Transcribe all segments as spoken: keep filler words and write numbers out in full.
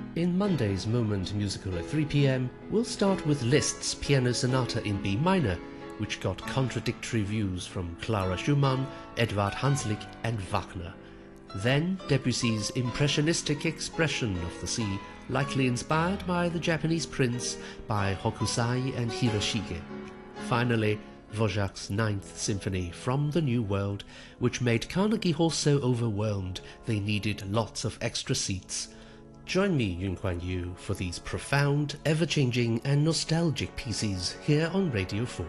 In Monday's Moment Musical at three p m, we'll start with Liszt's Piano Sonata in B minor, which got contradictory views from Clara Schumann, Edvard Hanslick and Wagner. Then Debussy's impressionistic expression of the sea, likely inspired by The Japanese Prince by Hokusai and Hiroshige. Finally, Dvorak's Ninth Symphony from the New World, which made Carnegie Hall so overwhelmed they needed lots of extra seats. Join me, Yun Kuan Yu, for these profound, ever-changing and nostalgic pieces here on Radio four.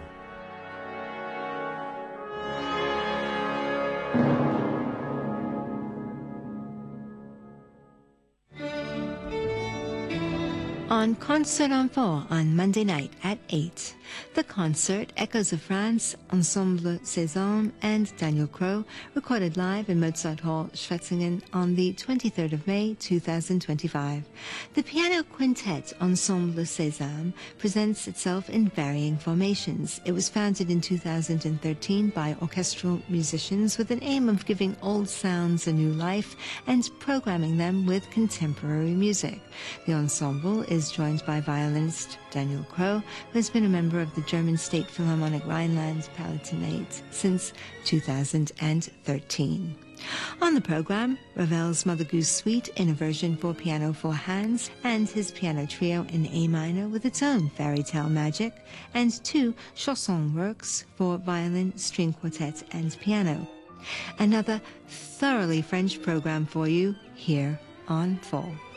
On Concert Info on Monday night at eight. The concert, Echoes of France, Ensemble Cézanne and Daniel Crowe, recorded live in Mozart Hall, Schwetzingen on the twenty-third of May two thousand twenty-five. The piano quintet Ensemble Cézanne presents itself in varying formations. It was founded in two thousand thirteen by orchestral musicians with an aim of giving old sounds a new life and programming them with contemporary music. The ensemble is joined by violinist Daniel Crowe, who has been a member of the German State Philharmonic Rhineland-Palatinate since two thousand thirteen. On the program, Ravel's Mother Goose Suite in a version for piano four hands, and his piano trio in A minor with its own fairy tale magic, and two chanson works for violin, string quartet, and piano. Another thoroughly French program for you here on Full.